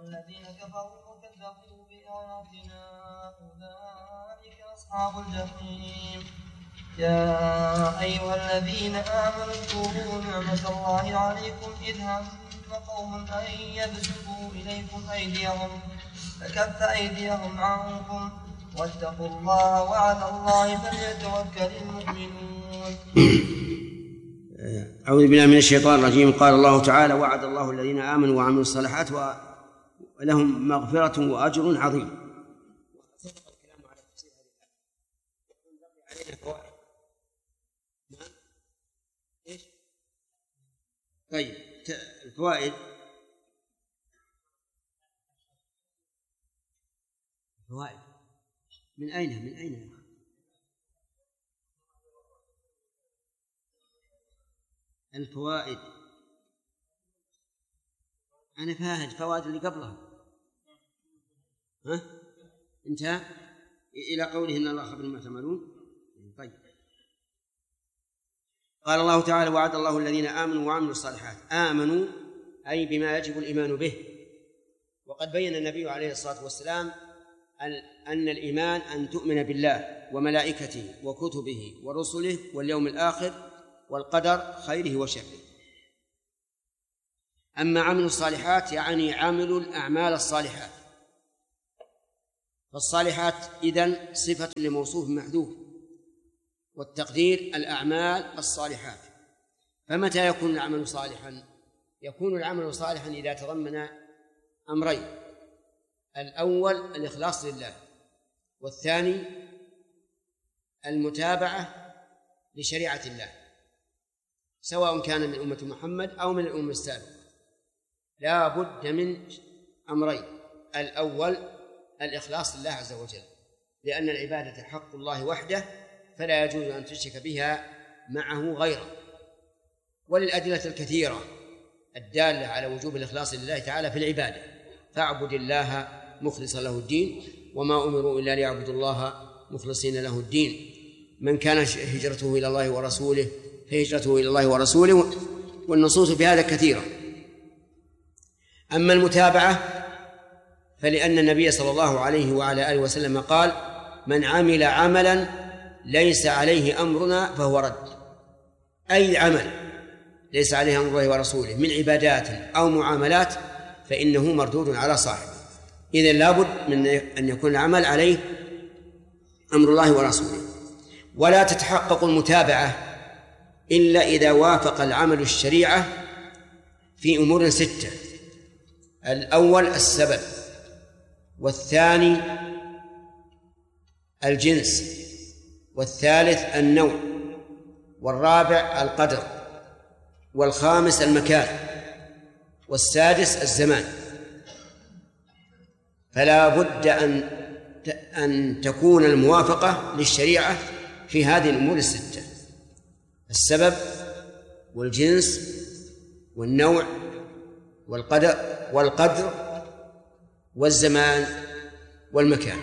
والذين كفروا وكذبوا بآياتنا أولئك أصحاب الجحيم. يا أيها الذين آمنوا اذكروا نعمة الله عليكم إذ هم قوم أن يبسطوا إليكم أيديهم فكف أيديهم عنكم واتقوا الله وعلى الله فليتوكل المؤمنون. أعوذ بالله من الشيطان الرجيم. قال الله تعالى: وعد الله الذين آمنوا وعملوا الصالحات ولهم مغفرة وأجر عظيم. طيب، الفوائد. من أين الفوائد؟ أنا فاهم الفوائد اللي قبلها. انتهى إلى قوله إن الله خبير بما تعملون. طيب، قال الله تعالى: وعد الله الذين آمنوا وعملوا الصالحات. آمنوا أي بما يجب الإيمان به. وقد بين النبي عليه الصلاة والسلام أن الإيمان أن تؤمن بالله وملائكته وكتبه ورسله واليوم الآخر والقدر خيره وشره. أما عمل الصالحات يعني عمل الأعمال الصالحات. فالصالحات إذن صفة لموصوف محذوف، والتقدير الأعمال الصالحات. فمتى يكون العمل صالحا؟ يكون العمل صالحا إذا تضمن أمرين: الأول الإخلاص لله، والثاني المتابعة لشريعة الله، سواء كان من أمة محمد أو من الأمة السابقة. لا بد من أمرين: الأول الإخلاص لله عز وجل، لأن العبادة حق الله وحده، فلا يجوز أن تشرك بها معه غيره. وللأدلة الكثيرة الدالة على وجوب الإخلاص لله تعالى في العبادة: فاعبد الله مخلصا له الدين وما أمروا إلا ليعبدوا الله مخلصين له الدين. من كان هجرته إلى الله ورسوله فهجرته إلى الله ورسوله. والنصوص في هذا كثيرة. أما المتابعة فلأن النبي صلى الله عليه وعلى آله وسلم قال: من عمل عملا ليس عليه أمرنا فهو رد. أي عمل ليس عليه أمر الله ورسوله من عبادات أو معاملات فإنه مردود على صاحبه. إذن لابد من أن يكون العمل عليه أمر الله ورسوله. ولا تتحقق المتابعة إلا إذا وافق العمل الشريعة في أمور 6: الأول السبب، والثاني الجنس، والثالث النوع، والرابع القدر، والخامس المكان، والسادس الزمان. فلا بد أن تكون الموافقة للشريعة في هذه الأمور 6: السبب والجنس والنوع والقدر والزمان والمكان.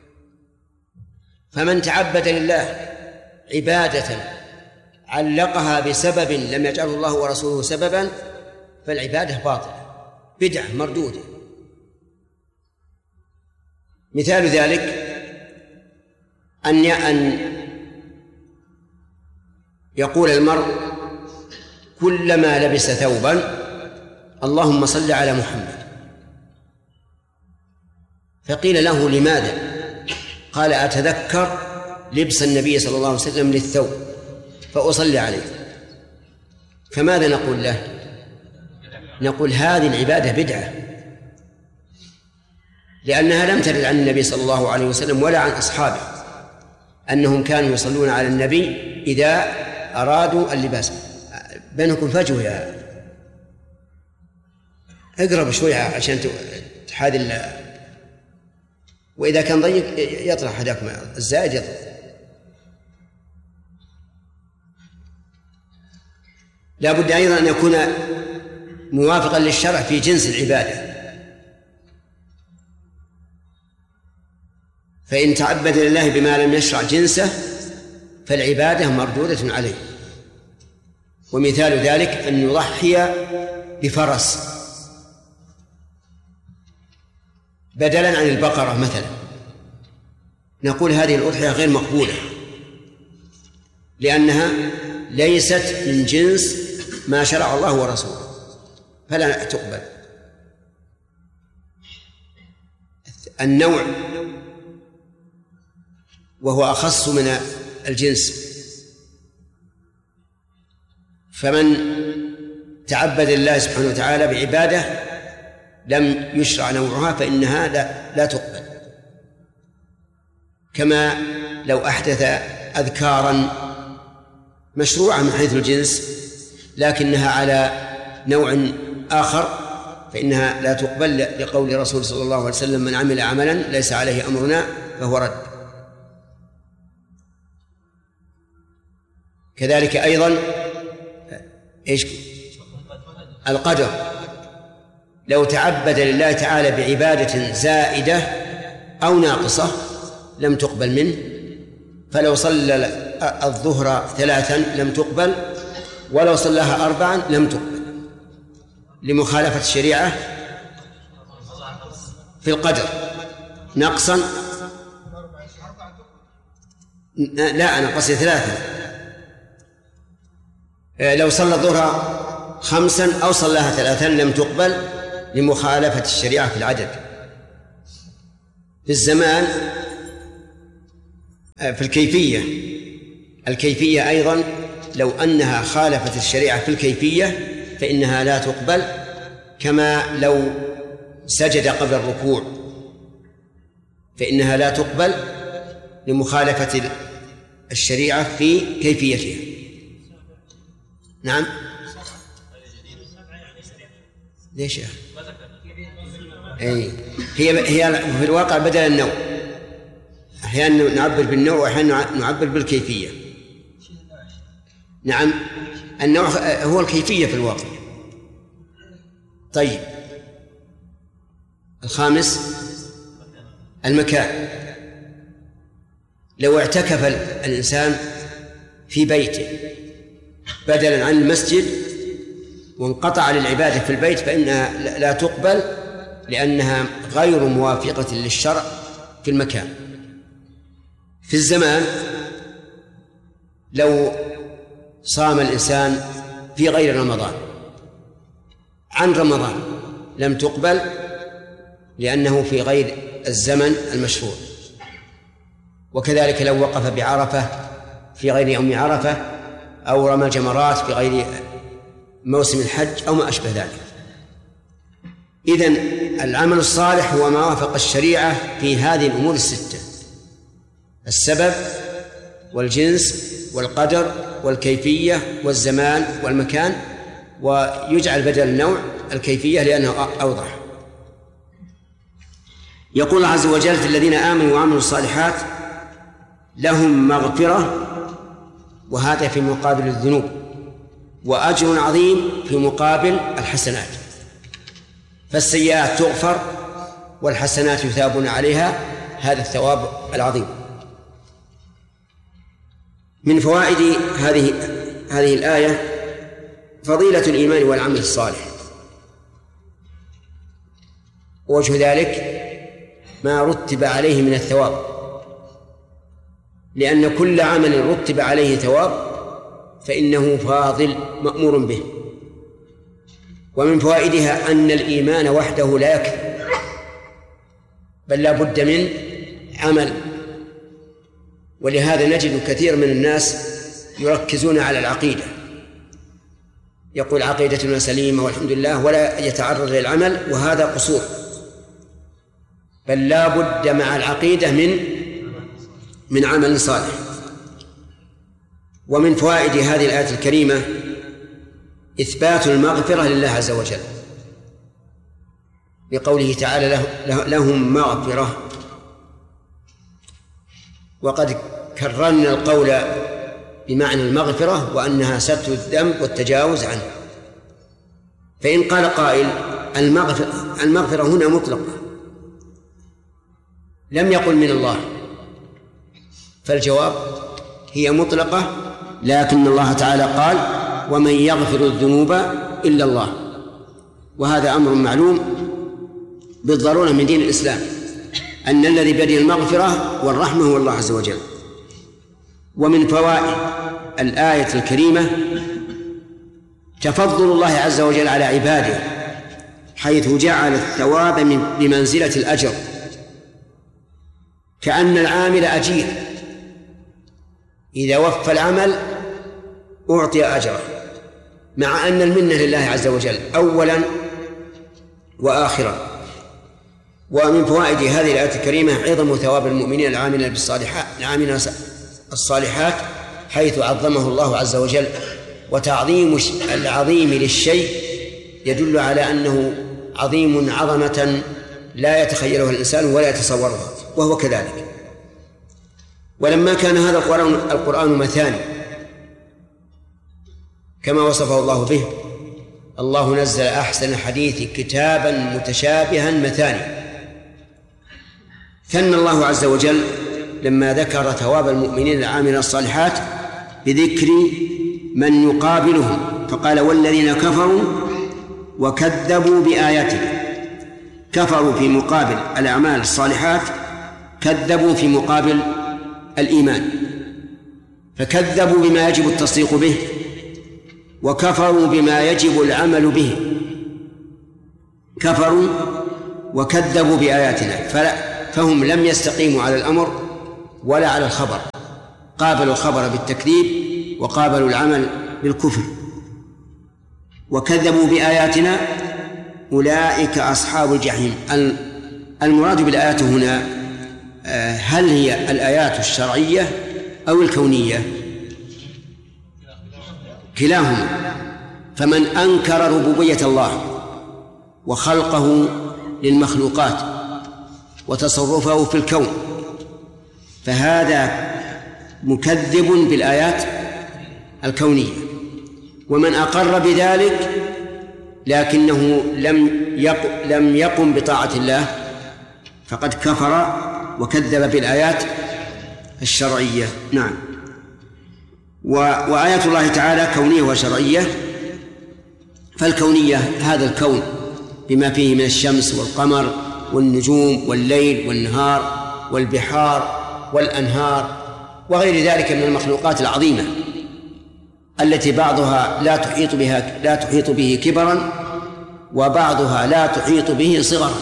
فمن تعبد لله عبادة علقها بسبب لم يجعله الله ورسوله سببا فالعبادة باطلة، بدعة مردودة. مثال ذلك أن يقول المرء كلما لبس ثوبا: اللهم صل على محمد. فقيل له: لماذا؟ قال: أتذكر لبس النبي صلى الله عليه وسلم للثوب فأصلي عليه. فماذا نقول له؟ نقول: هذه العبادة بدعة، لأنها لم ترد عن النبي صلى الله عليه وسلم ولا عن أصحابه أنهم كانوا يصلون على النبي إذا أرادوا اللباس. بينكم فجوة، يا اقرب شوي عشان تحاذي، وإذا كان ضيق يطلع حداكم الزائد يطلع. لا بد أيضا أن يكون موافقا للشرع في جنس العبادة. فإن تعبد لله بما لم يشرع جنسه فالعبادة مردودة عليه. ومثال ذلك أن يضحي بفرس بدلا عن البقرة مثلا، نقول هذه الأضحية غير مقبولة لأنها ليست من جنس ما شرع الله ورسوله فلا تقبل. النوع وهو أخص من الجنس، فمن تعبد الله سبحانه وتعالى بعبادة لم يشرع نوعها فإنها لا تقبل، كما لو أحدث أذكارا مشروعة من حيث الجنس لكنها على نوع آخر فإنها لا تقبل، لقول رسول صلى الله عليه وسلم: من عمل عملا ليس عليه أمرنا فهو رد. كذلك أيضا القدر، لو تعبد لله تعالى بعبادة زائدة أو ناقصة لم تقبل منه، فلو صلى الظهر 3 لم تقبل، ولو صلاها 4 لم تقبل، لمخالفة الشريعة في القدر نقصا. لا، أنا قصدي 3. لو صلى الظهر 5 أو صلاها 3 لم تقبل لمخالفة الشريعة في العدد. في الزمان، في الكيفية أيضا لو أنها خالفت الشريعة في الكيفية فإنها لا تقبل، كما لو سجد قبل الركوع فإنها لا تقبل لمخالفة الشريعة في كيفيتها. نعم. ليش يا أخي؟ هي في الواقع بدل النوع، أحيانا نعبر بالنوع وأحيانا نعبر بالكيفية. نعم، النوع هو الكيفية في الواقع. طيب، الخامس المكان. لو اعتكف الإنسان في بيته بدلا عن المسجد وانقطع للعبادة في البيت فإنها لا تقبل لأنها غير موافقة للشرع في المكان. في الزمان، لو صام الإنسان في غير رمضان عن رمضان لم تقبل لأنه في غير الزمن المشروع. وكذلك لو وقف بعرفة في غير يوم عرفة أو رمى جمرات في غير موسم الحج أو ما أشبه ذلك. إذن العمل الصالح هو ما وافق الشريعة في هذه الأمور 6: السبب والجنس والقدر والكيفية والزمان والمكان، ويجعل بدل النوع الكيفية لأنه أوضح. يقول الله عز وجل: في الذين آمنوا وعملوا الصالحات لهم مغفرة، وهذا في مقابل الذنوب، وأجر عظيم في مقابل الحسنات. فالسيئات تغفر والحسنات يثابون عليها، هذا الثواب العظيم. من فوائد هذه الآية فضيلة الإيمان والعمل الصالح. وجه ذلك ما رتب عليه من الثواب، لأن كل عمل رتب عليه ثواب فإنه فاضل مأمور به. ومن فوائدها أن الإيمان وحده لا يكفي، بل لا بد من عمل. ولهذا نجد كثير من الناس يركزون على العقيدة، يقول عقيدتنا سليمة والحمد لله، ولا يتعرض للعمل، وهذا قصور. بل لا بد مع العقيدة من عمل صالح. ومن فوائد هذه الآية الكريمة إثبات المغفرة لله عز وجل، بقوله تعالى: لهم مغفرة. وقد كررنا القول بمعنى المغفرة وأنها ستر الذنب والتجاوز عنه. فإن قال قائل: المغفرة هنا مطلقة، لم يقل من الله، فالجواب: هي مطلقة، لكن الله تعالى قال: ومن يغفر الذنوب إلا الله. وهذا أمر معلوم بالضرورة من دين الإسلام أن الذي بيده المغفرة والرحمة هو الله عز وجل. ومن فوائد الآية الكريمة تفضل الله عز وجل على عباده، حيث جعل الثواب بمنزلة الأجر، كأن العامل أجير، إذا وفى العمل أعطي أجره، مع أن المنة لله عز وجل أولا وآخرا. ومن فوائد هذه الآية الكريمة عظم ثواب المؤمنين العاملين الصالحات، حيث عظمه الله عز وجل. وتعظيم العظيم للشيء يدل على أنه عظيم عظمة لا يتخيلها الإنسان ولا يتصورها، وهو كذلك. ولما كان هذا القرآن مثاني كما وصفه الله به، الله نزل أحسن الحديث كتابا متشابها مثاني. ثنى الله عز وجل لما ذكر ثواب المؤمنين العاملين الصالحات بذكر من يقابلهم، فقال والذين كفروا وكذبوا بآياتنا. كفروا في مقابل الأعمال الصالحات، كذبوا في مقابل الإيمان، فكذبوا بما يجب التصديق به، وكفروا بما يجب العمل به. كفروا وكذبوا بآياتنا، فهم لم يستقيموا على الأمر ولا على الخبر، قابلوا الخبر بالتكذيب وقابلوا العمل بالكفر. وكذبوا بآياتنا أولئك أصحاب الجحيم. المراد بالآيات هنا هل هي الآيات الشرعية أو الكونية؟ كلاهما. فمن أنكر ربوبية الله وخلقه للمخلوقات وتصرفه في الكون فهذا مكذب بالآيات الكونية. ومن أقر بذلك لكنه لم يقم بطاعة الله فقد كفر وكذب بالآيات الشرعية. نعم. وآيات الله تعالى كونية وشرعية. فالكونية هذا الكون بما فيه من الشمس والقمر والنجوم والليل والنهار والبحار والأنهار وغير ذلك من المخلوقات العظيمة التي بعضها لا تحيط به كبرا وبعضها لا تحيط به صغرا.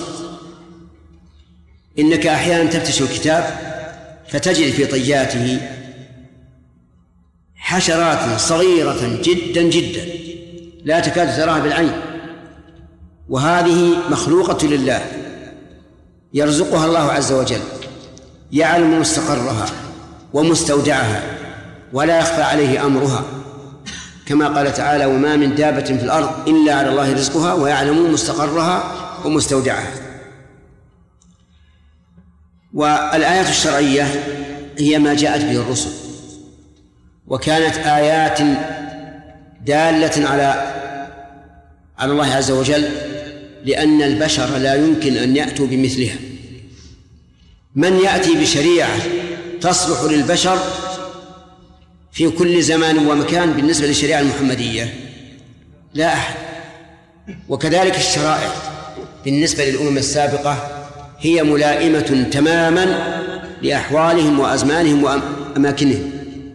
إنك أحيانا تفتش الكتاب فتجد في طياته حشرات صغيرة جدا جدا لا تكاد تراها بالعين، وهذه مخلوقة لله يرزقها الله عز وجل، يعلم مستقرها ومستودعها ولا يخفى عليه أمرها، كما قال تعالى وما من دابة في الأرض إلا على الله رزقها ويعلم مستقرها ومستودعها. والآيات الشرعية هي ما جاءت به الرسل، وكانت آيات دالة على الله عز وجل، لأن البشر لا يمكن أن يأتوا بمثلها. من يأتي بشريعة تصلح للبشر في كل زمان ومكان بالنسبة للشريعة المحمدية؟ لا أحد. وكذلك الشرائع بالنسبة للأمم السابقة هي ملائمة تماما لأحوالهم وأزمانهم وأماكنهم،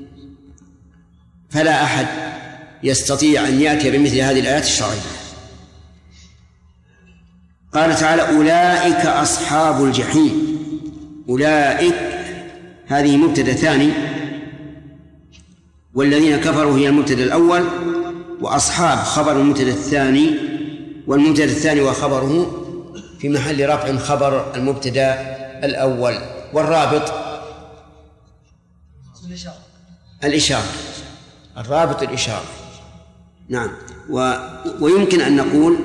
فلا أحد يستطيع أن يأتي بمثل هذه الآيات الشرعية. قال تعالى أولئك أصحاب الجحيم. أولئك هذه مبتدأ ثاني، والذين كفروا هي المبتدأ الأول، وأصحاب خبر المبتدأ الثاني، والمبتدأ الثاني وخبره في محل رفع خبر المبتدأ الأول. والرابط الإشارة، الرابط الإشارة. نعم. ويمكن أن نقول،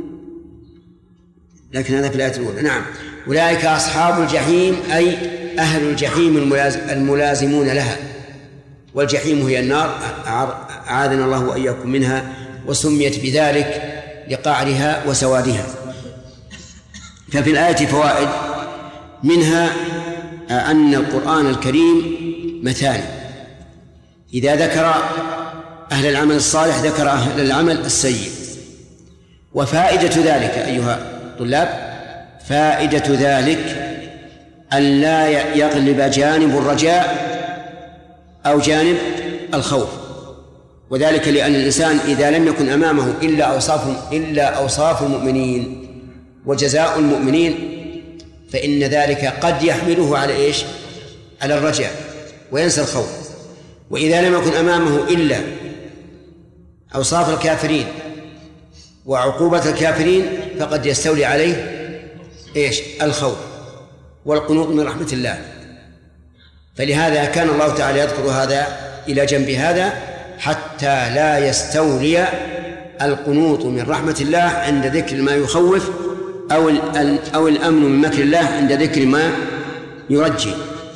لكن هذا في الآية الأولى. نعم. أولئك أصحاب الجحيم أي أهل الجحيم الملازمون لها، والجحيم هي النار أعاذنا الله وإياكم منها، وسميت بذلك لقعرها وسوادها. ففي الآية فوائد، منها أن القرآن الكريم مثاني، إذا ذكر أهل العمل الصالح ذكر أهل العمل السيء. وفائدة ذلك أيها الطلاب، فائدة ذلك أن لا يغلب جانب الرجاء أو جانب الخوف، وذلك لأن الإنسان إذا لم يكن أمامه إلا أوصاف المؤمنين وجزاء المؤمنين فإن ذلك قد يحمله على إيش؟ على الرجاء وينسى الخوف. وإذا لم يكن أمامه إلا أوصاف الكافرين وعقوبة الكافرين فقد يستولي عليه إيش؟ الخوف والقنوط من رحمة الله. فلهذا كان الله تعالى يذكر هذا إلى جنب هذا حتى لا يستولي القنوط من رحمة الله عند ذكر ما يخوف أو الأمن من مكر الله عند ذكر ما يرجي.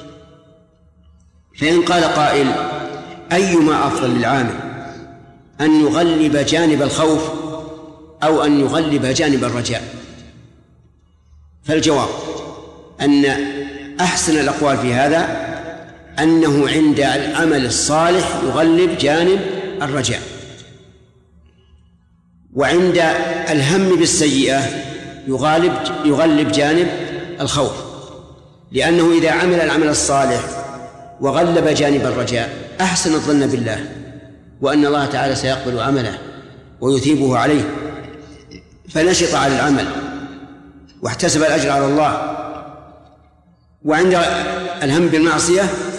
فإن قال قائل أيما أفضل للعامل أن يغلب جانب الخوف أو أن يغلب جانب الرجاء؟ فالجواب أن أحسن الأقوال في هذا أنه عند العمل الصالح يغلب جانب الرجاء، وعند الهم بالسيئة يغلب جانب الخوف، لأنه إذا عمل العمل الصالح وغلب جانب الرجاء أحسن الظن بالله وأن الله تعالى سيقبل عمله ويثيبه عليه، فنشط على العمل واحتسب الأجر على الله. وعند الهم بالمعصية